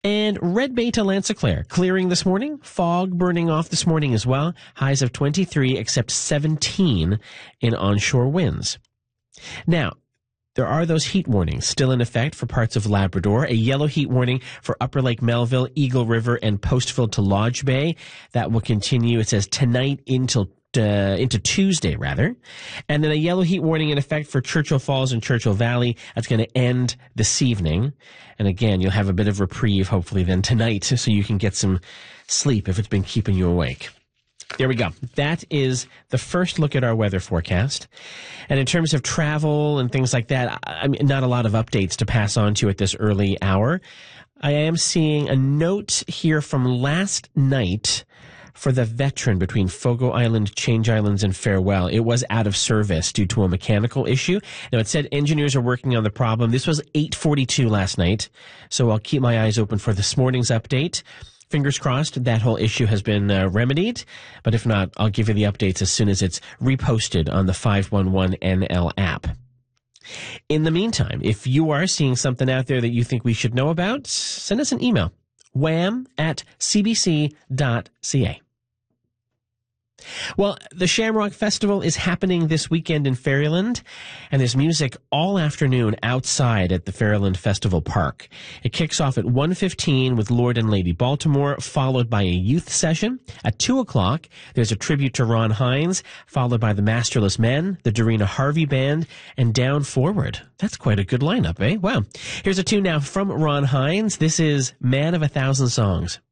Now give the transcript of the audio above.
And Red Bay to Lanziclare, clearing this morning, fog burning off this morning as well, highs of 23 except 17 in onshore winds. Now, there are those heat warnings still in effect for parts of Labrador. A yellow heat warning for Upper Lake Melville, Eagle River, and Postville to Lodge Bay. That will continue, it says, tonight into Tuesday, rather. And then a yellow heat warning in effect for Churchill Falls and Churchill Valley. That's going to end this evening. And again, you'll have a bit of reprieve, hopefully, then tonight, so you can get some sleep if it's been keeping you awake. There we go. That is the first look at our weather forecast. And in terms of travel and things like that, I mean, not a lot of updates to pass on to you at this early hour. I am seeing a note here from last night for the Veteran between Fogo Island, Change Islands, and Farewell. It was out of service due to a mechanical issue. Now, it said engineers are working on the problem. This was 8:42 last night, so I'll keep my eyes open for this morning's update. Fingers crossed that whole issue has been remedied, but if not, I'll give you the updates as soon as it's reposted on the 511NL app. In the meantime, if you are seeing something out there that you think we should know about, send us an email, wham@cbc.ca. Well, the Shamrock Festival is happening this weekend in Ferryland, and there's music all afternoon outside at the Ferryland Festival Park. It kicks off at 1:15 with Lord and Lady Baltimore, followed by a youth session. At 2 o'clock, there's a tribute to Ron Hines, followed by the Masterless Men, the Dorina Harvey Band, and Down Forward. That's quite a good lineup, eh? Wow. Here's a tune now from Ron Hines. This is Man of a Thousand Songs.